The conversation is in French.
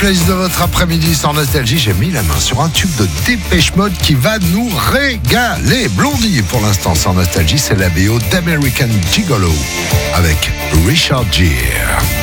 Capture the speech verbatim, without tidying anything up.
Playlist de votre après-midi sans nostalgie, j'ai mis la main sur un tube de Dépêche Mode qui va nous régaler. Blondie, pour l'instant sans nostalgie, c'est la B O d'American Gigolo avec Richard Gere.